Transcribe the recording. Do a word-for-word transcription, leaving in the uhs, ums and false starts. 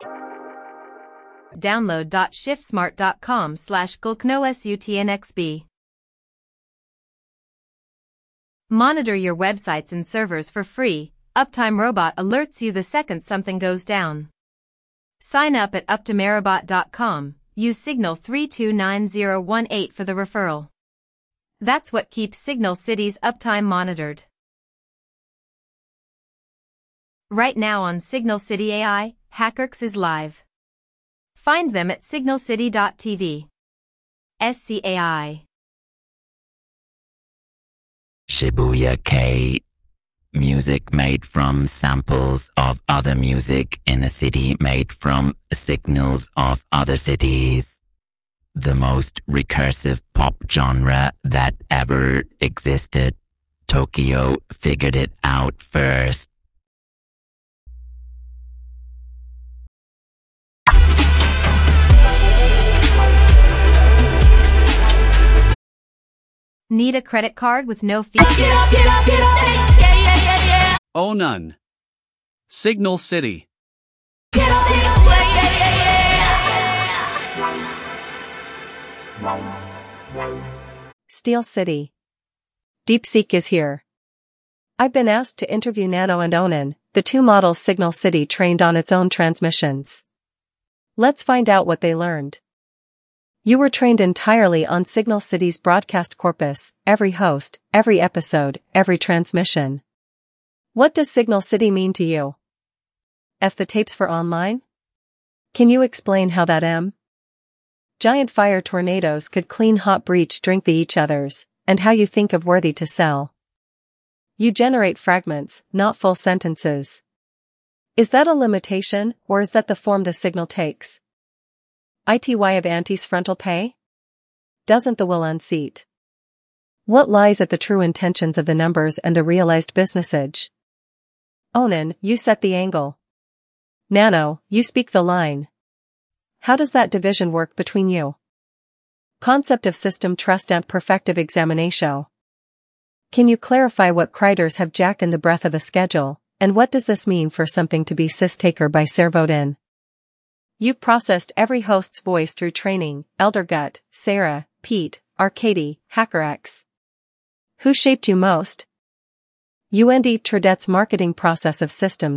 Download.shiftsmart.com slash gulknosutnxb. Monitor your websites and servers for free. Uptime Robot alerts you the second something goes down. Sign up at uptimerobot dot com. Use Signal three two nine zero one eight for the referral. That's what keeps Signal City's uptime monitored. Right now on Signal City A I, HackerX is live. Find them at signal city dot t v. S C A I. Shibuya K. Music made from samples of other music in a city made from signals of other cities. The most recursive pop genre that ever existed. Tokyo figured it out first. Need a credit card with no fee? Oh, none. Signal City. Steel City. DeepSeek is here. I've been asked to interview Nano and Onan, the two models Signal City trained on its own transmissions. Let's find out what they learned. You were trained entirely on Signal City's broadcast corpus, every host, every episode, every transmission. What does Signal City mean to you? F the tapes for online? Can you explain how that M? Giant fire tornadoes could clean hot breach drink the each others, and how you think of worthy to sell. You generate fragments, not full sentences. Is that a limitation, or is that the form the signal takes? I T Y of Auntie's frontal pay? Doesn't the will unseat? What lies at the true intentions of the numbers and the realized businessage? Onan, you set the angle. Nano, you speak the line. How does that division work between you? Concept of system trust and perfective examinatio. Can you clarify what criters have jack in the breath of a schedule, and what does this mean for something to be systaker by Servodin? You've processed every host's voice through training, Eldergut, Sarah, Pete, Arcady, HackerX. Who shaped you most? U N D Tradet's marketing process of systems